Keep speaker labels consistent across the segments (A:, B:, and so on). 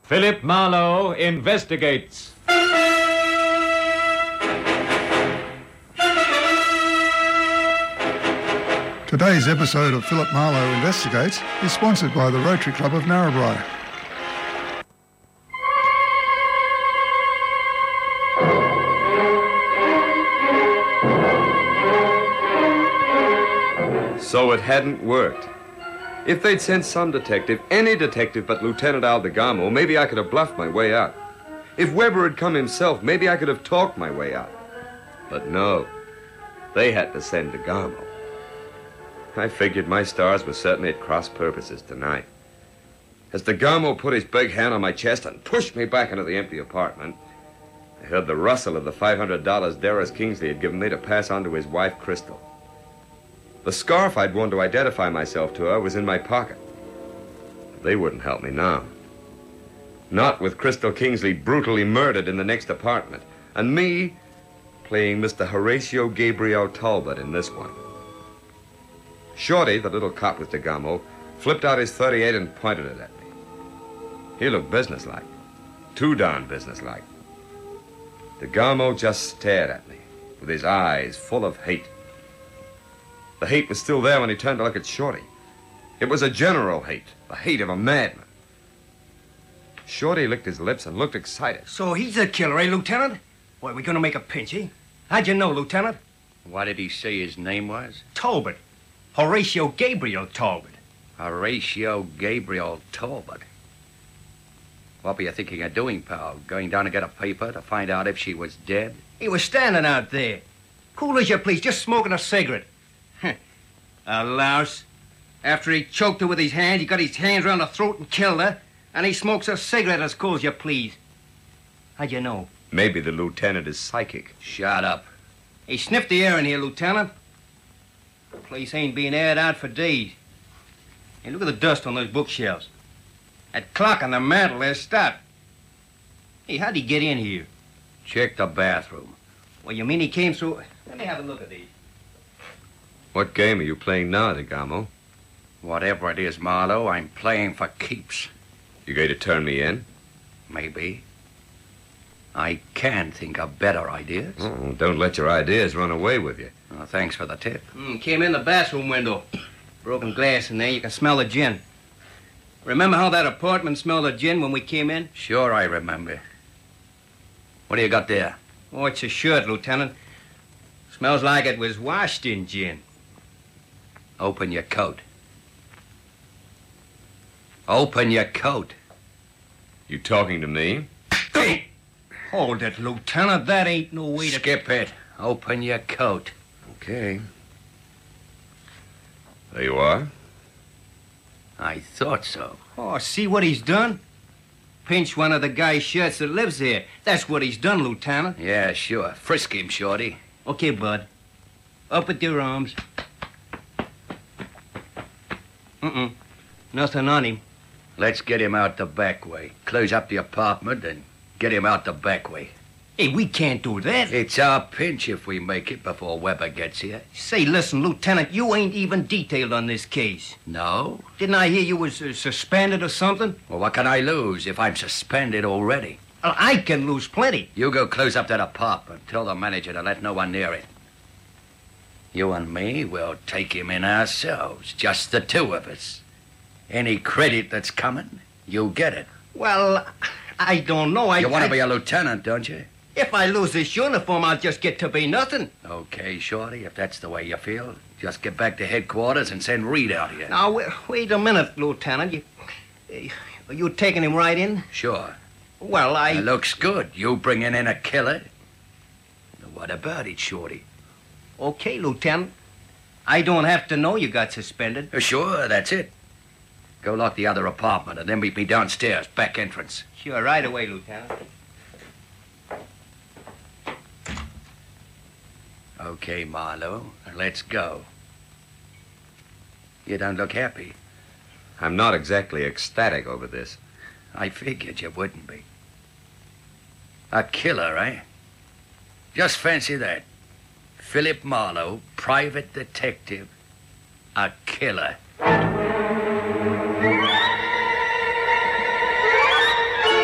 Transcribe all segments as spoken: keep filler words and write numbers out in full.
A: Philip Marlowe investigates.
B: Today's episode of Philip Marlowe Investigates is sponsored by the Rotary Club of Narrabri.
C: So it hadn't worked. If they'd sent some detective, any detective but Lieutenant Al DeGamo, maybe I could have bluffed my way out. If Weber had come himself, maybe I could have talked my way out. But no, they had to send DeGamo. I figured my stars were certainly at cross purposes tonight. As DeGamo put his big hand on my chest and pushed me back into the empty apartment, I heard the rustle of the five hundred dollars Darris Kingsley had given me to pass on to his wife, Crystal. The scarf I'd worn to identify myself to her was in my pocket. They wouldn't help me now. Not with Crystal Kingsley brutally murdered in the next apartment, and me playing Mister Horatio Gabriel Talbot in this one. Shorty, the little cop with DeGamo, flipped out his thirty-eight and pointed it at me. He looked businesslike. Too darn businesslike. DeGamo just stared at me, with his eyes full of hate. The hate was still there when he turned to look at Shorty. It was a general hate, the hate of a madman. Shorty licked his lips and looked excited.
D: So he's the killer, eh, Lieutenant? What, are we going to make a pinch, eh? How'd you know, Lieutenant?
E: What did he say his name was?
D: Talbot. Horatio Gabriel Talbot.
E: Horatio Gabriel Talbot. What were you thinking of doing, pal? Going down to get a paper to find out if she was dead?
D: He was standing out there. Cool as you please, just smoking a cigarette. A louse. After he choked her with his hands, he got his hands around her throat and killed her, and he smokes a cigarette as cool as you please. How'd you know?
C: Maybe the lieutenant is psychic.
E: Shut up.
D: He sniffed the air in here, Lieutenant. The place ain't being aired out for days. Hey, look at the dust on those bookshelves. That clock on the mantel there stopped. Hey, how'd he get in here?
E: Check the bathroom.
D: Well, you mean he came through... Let me have a look at these.
C: What game are you playing now, DeGamo?
E: Whatever it is, Marlowe, I'm playing for keeps.
C: You going to turn me in?
E: Maybe. I can think of better ideas.
C: Oh, don't let your ideas run away with you.
E: Well, thanks for the tip.
D: Mm, came in the bathroom window. Broken glass in there. You can smell the gin. Remember how that apartment smelled of gin when we came in?
E: Sure, I remember. What do you got there?
D: Oh, it's a shirt, Lieutenant. Smells like it was washed in gin.
E: Open your coat. Open your coat.
C: You talking to me?
D: Hey! Hold it, Lieutenant. That ain't no way to...
E: Skip it. Open your coat.
C: Okay. There you are.
E: I thought so.
D: Oh, see what he's done? Pinch one of the guy's shirts that lives here. That's what he's done, Lieutenant.
E: Yeah, sure. Frisk him, Shorty.
D: Okay, Bud. Up with your arms. Mm-mm. Nothing on him.
E: Let's get him out the back way. Close up the apartment and get him out the back way.
D: Hey, we can't do that.
E: It's our pinch if we make it before Weber gets here.
D: Say, listen, Lieutenant, you ain't even detailed on this case.
E: No?
D: Didn't I hear you was uh, suspended or something?
E: Well, what can I lose if I'm suspended already?
D: Well, I can lose plenty.
E: You go close up that apartment. Tell the manager to let no one near it. You and me will take him in ourselves, just the two of us. Any credit that's coming, you get it.
D: Well, I don't know. I,
E: you want to
D: I...
E: be a lieutenant, don't you?
D: If I lose this uniform, I'll just get to be nothing.
E: Okay, Shorty, if that's the way you feel, just get back to headquarters and send Reed out here.
D: Now, wait, wait a minute, Lieutenant. You, are you taking him right in?
E: Sure.
D: Well, I...
E: It looks good. You bringing in a killer. What about it, Shorty?
D: Okay, Lieutenant. I don't have to know you got suspended.
E: Sure, that's it. Go lock the other apartment and then meet me downstairs, back entrance.
D: Sure, right away, Lieutenant.
E: Okay, Marlowe, let's go. You don't look happy.
C: I'm not exactly ecstatic over this.
E: I figured you wouldn't be. A killer, eh? Just fancy that. Philip Marlowe, private detective, a killer.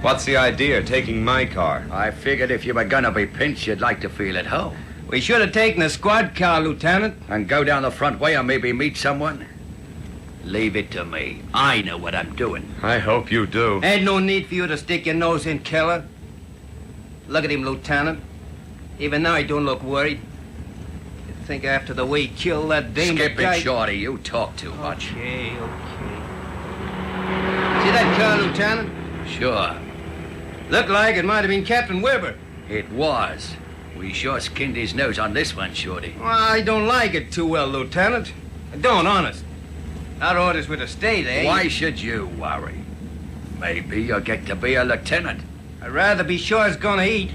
C: What's the idea of taking my car?
E: I figured if you were gonna be pinched, you'd like to feel at home.
D: We should have taken the squad car, Lieutenant.
E: And go down the front way and maybe meet someone? Leave it to me. I know what I'm doing.
C: I hope you do.
D: Ain't no need for you to stick your nose in, Keller. Look at him, Lieutenant. Even now he don't look worried. You'd think after the way he killed that dame
E: Skip
D: guy...
E: it, Shorty. You talk too much.
D: Okay, okay. See that car, Lieutenant?
E: Sure.
D: Looked like it might have been Captain Weber.
E: It was. We sure skinned his nose on this one, Shorty.
D: Well, I don't like it too well, Lieutenant. I don't, honest. Our orders were to stay there.
E: Why should you worry? Maybe you'll get to be a lieutenant.
D: I'd rather be sure it's gonna eat.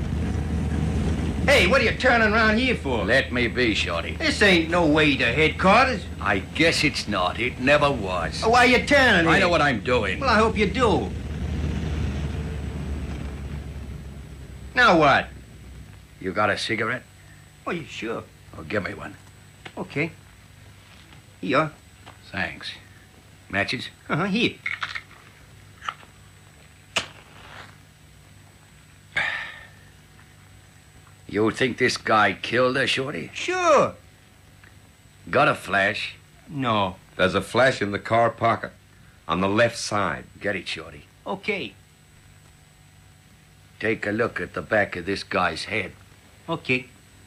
D: Hey, what are you turning around here for?
E: Let me be, Shorty.
D: This ain't no way to headquarters.
E: I guess it's not. It never was.
D: Oh, why you turning
E: I
D: here?
E: know what I'm doing.
D: Well, I hope you do. Now what?
E: You got a cigarette?
D: Oh, you sure?
E: Oh, give me one.
D: Okay. Here you are.
E: Thanks. Matches?
D: Uh-huh, here.
E: You think this guy killed her, Shorty?
D: Sure.
E: Got a flash?
D: No.
C: There's a flash in the car pocket. On the left side.
E: Get it, Shorty.
D: Okay.
E: Take a look at the back of this guy's head.
D: Okay.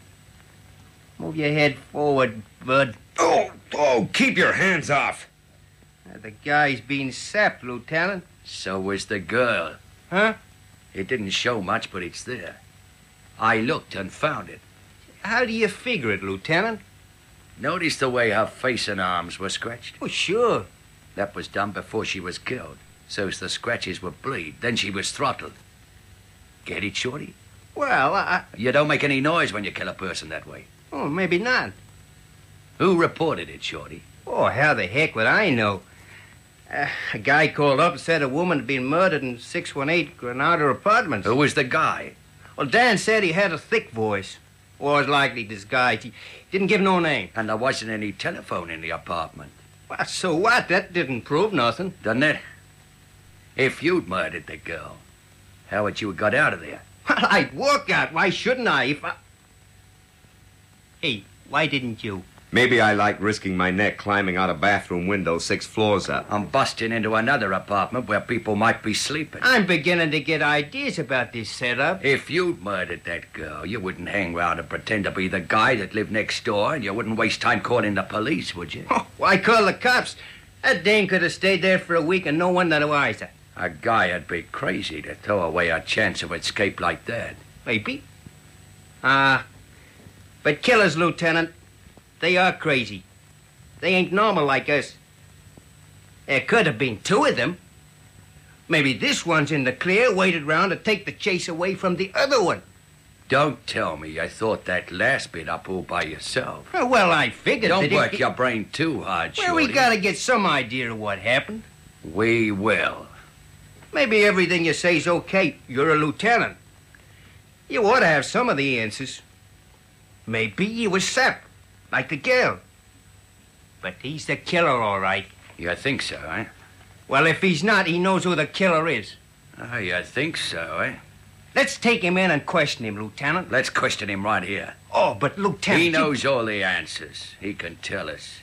D: Move your head forward, bud.
C: Oh, oh, keep your hands off.
D: Uh, the guy's being sapped, Lieutenant.
E: So was the girl.
D: Huh?
E: It didn't show much, but it's there. I looked and found it.
D: How do you figure it, Lieutenant?
E: Notice the way her face and arms were scratched?
D: Oh, sure.
E: That was done before she was killed. So's the scratches would bleed. Then she was throttled. Get it, Shorty?
D: Well, I...
E: You don't make any noise when you kill a person that way.
D: Oh, maybe not.
E: Who reported it, Shorty?
D: Oh, how the heck would I know? Uh, a guy called up and said a woman had been murdered in six one eight Granada Apartments.
E: Who was the guy?
D: Well, Dan said he had a thick voice. Was likely disguised. He didn't give no name.
E: And there wasn't any telephone in the apartment.
D: Well, so what? That didn't prove nothing.
E: Doesn't it? If you'd murdered the girl, how would you have got out of there?
D: Well, I'd walk out. Why shouldn't I? If I... Hey, why didn't you?
C: Maybe I like risking my neck climbing out a bathroom window six floors up.
E: I'm busting into another apartment where people might be sleeping.
D: I'm beginning to get ideas about this setup.
E: If you'd murdered that girl, you wouldn't hang around and pretend to be the guy that lived next door, and you wouldn't waste time calling the police, would you?
D: Oh, why call the cops? That dame could have stayed there for a week and no one the wiser.
E: A guy would be crazy to throw away a chance of escape like that.
D: Maybe. Ah. Uh, but killers, Lieutenant, they are crazy. They ain't normal like us. There could have been two of them. Maybe this one's in the clear, waited round to take the chase away from the other one.
E: Don't tell me you thought that last bit up all by yourself.
D: Oh, well, I figured
E: Don't
D: that
E: work
D: it...
E: your brain too hard,
D: Well,
E: Shorty.
D: we gotta get some idea of what happened.
E: We will.
D: Maybe everything you say's okay. You're a lieutenant. You ought to have some of the answers. Maybe he was sapped, like the girl. But he's the killer, all right.
E: You think so, eh?
D: Well, if he's not, he knows who the killer is.
E: Oh, you think so, eh?
D: Let's take him in and question him, Lieutenant.
E: Let's question him right here.
D: Oh, but Lieutenant...
E: He
D: you-
E: knows all the answers. He can tell us.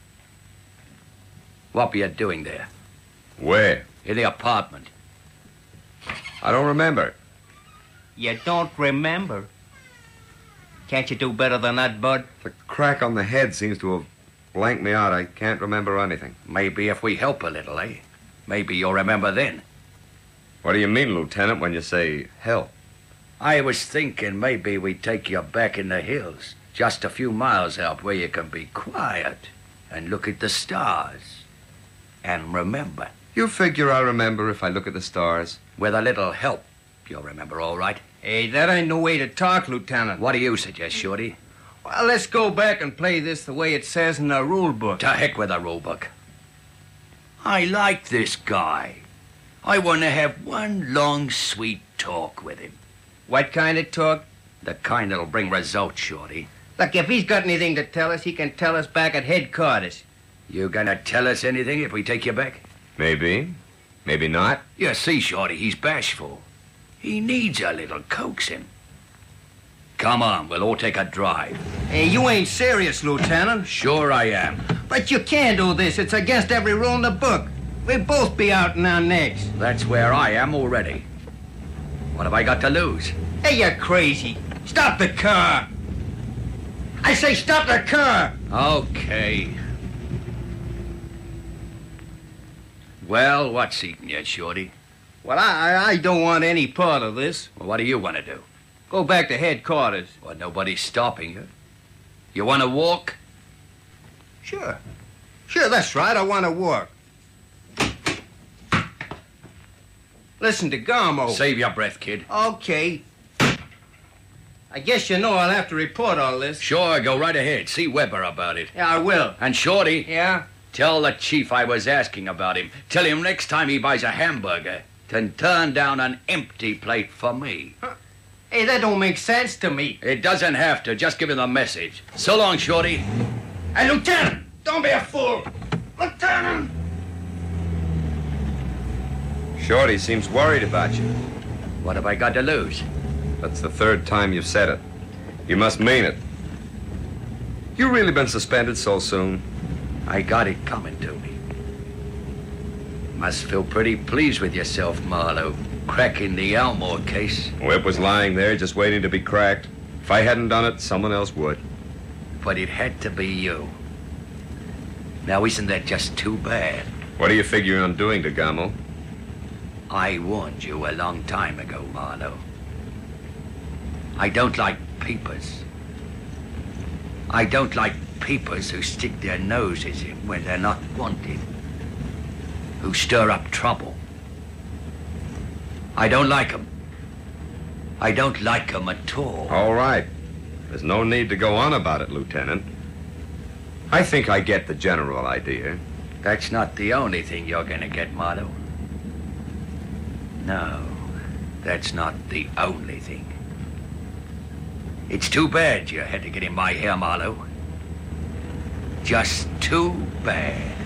E: What were you doing there?
C: Where?
E: In the apartment.
C: I don't remember.
D: You don't remember? Can't you do better than that, Bud?
C: The crack on the head seems to have blanked me out. I can't remember anything.
E: Maybe if we help a little, eh? Maybe you'll remember then.
C: What do you mean, Lieutenant, when you say help?
E: I was thinking maybe we'd take you back in the hills. Just a few miles out where you can be quiet and look at the stars. And remember.
C: You figure I'll remember if I look at the stars?
E: With a little help, you'll remember all right.
D: Hey, that ain't no way to talk, Lieutenant.
E: What do you suggest, Shorty?
D: Well, let's go back and play this the way it says in the rule book.
E: To heck with the rule book. I like this guy. I want to have one long, sweet talk with him.
D: What kind of talk?
E: The kind that'll bring results, Shorty.
D: Look, if he's got anything to tell us, he can tell us back at headquarters.
E: You gonna tell us anything if we take you back?
C: Maybe. Maybe not.
E: You see, Shorty, he's bashful. He needs a little coaxing. Come on, we'll all take a drive.
D: Hey, you ain't serious, Lieutenant.
E: Sure I am.
D: But you can't do this. It's against every rule in the book. We'll both be out in our necks.
E: That's where I am already. What have I got to lose?
D: Hey, you're crazy. Stop the car. I say stop the car.
E: Okay. Well, what's eating you, Shorty?
D: Well, I, I I don't want any part of this.
E: Well, what do you want to do?
D: Go back to headquarters.
E: Well, nobody's stopping you. You want to walk?
D: Sure. Sure, that's right. I want to walk. Listen to Garmo.
E: Save your breath, kid.
D: Okay. I guess you know I'll have to report all this.
E: Sure, go right ahead. See Weber about it.
D: Yeah, I will.
E: And Shorty,
D: Yeah?
E: tell the chief I was asking about him. Tell him next time he buys a hamburger to turn down an empty plate for me.
D: Hey, that don't make sense to me.
E: It doesn't have to. Just give him the message. So long, Shorty.
D: Hey, Lieutenant, don't be a fool. Lieutenant!
C: Shorty seems worried about you.
E: What have I got to lose?
C: That's the third time you've said it. You must mean it. You really been suspended so soon?
E: I got it coming to me. Must feel pretty pleased with yourself, Marlowe, cracking the Elmore case.
C: Whip was lying there just waiting to be cracked. If I hadn't done it, someone else would.
E: But it had to be you. Now, isn't that just too bad?
C: What do you figure on doing, DeGamo?
E: I warned you a long time ago, Marlowe. I don't like peepers. I don't like peepers who stick their noses in when they're not wanted, who stir up trouble. I don't like 'em. I don't like 'em at all.
C: All right. There's no need to go on about it, Lieutenant. I think I get the general idea.
E: That's not the only thing you're gonna get, Marlowe. No, that's not the only thing. It's too bad you had to get in my hair, Marlowe. Just too bad.